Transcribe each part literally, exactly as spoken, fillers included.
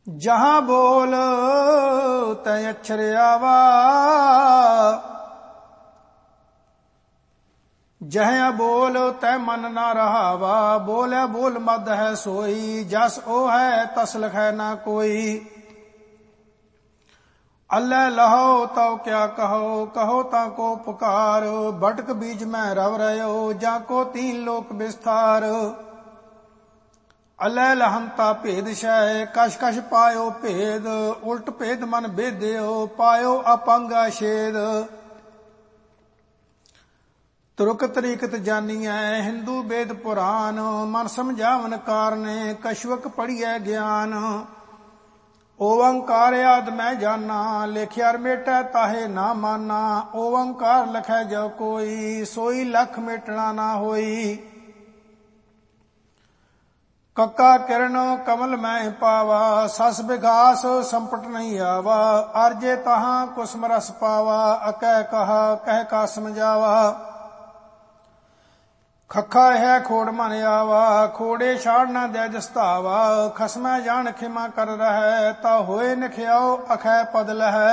जहां बोल तै अक्षर आवा, जह बोल तै मन ना रहावा। बोले बोल मद है सोई, जस ओ है तस लखै ना कोई। अल्लै लहो तो क्या कहो, कहो ताको पुकार। भटक बीज में रव रहो, जाको तीन लोक विस्तार। अलै लहंता भेद शय, कश कश पायो भेद। उल्ट भेद मन भेद्यो, पायो अपंगा छेद। तुरक तरीकत जानिए, हिंदू वेद पुराण। मन समझावन कारणे, कछुक पढ़िए ज्ञान। ओंकार आद मैं जाना, लेखिया मेटै ताहे ना माना। ओंकार लखै जो कोई, सोई लख मेटना ना होई। कक्का किरण कमल मैं पावा, सस विघास संपट नहीं आवा। अर्जे तहां कुसम रस पावा, अकह कहा कह का समझावा। खखा है खोड़ मन आवा, खोड़े छाड़ न दे जस्तावा। खसमै जान खिमा कर रह, ता होए निखियाओ अखै पद लह।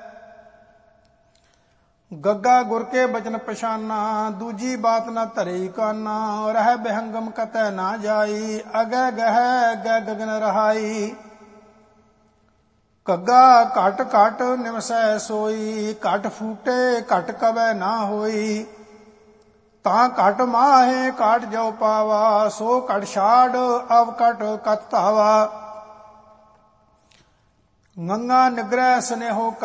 गग्गा गुर के बचन पछाना, दूजी बात न धरे काना। रह बिहंगम कतै ना जाई, अगै गह गै गगन रहाई। कग्गा घट घट निवसै सोई, घट फूटे घट कवै ना होई। तां घट माहे घाट जो पावा, सो घट छाड़ अव घट कत धावा। गंगा निग्रह स्नेहो